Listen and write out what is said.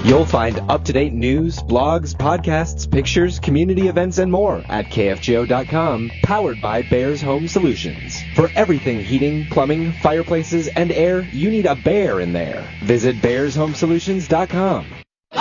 You'll find up-to-date news, blogs, podcasts, pictures, community events, and more at KFGO.com, powered by Bears Home Solutions. For everything heating, plumbing, fireplaces, and air, you need a bear in there. Visit BearsHomeSolutions.com.